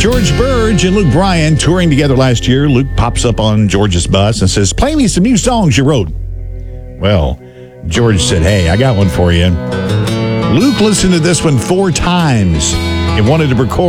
George Burge and Luke Bryan touring together last year. Luke pops up on George's bus and says, "Play me some new songs you wrote." Well, George said, "Hey, I got one for you." Luke listened to this one 4 times and wanted to record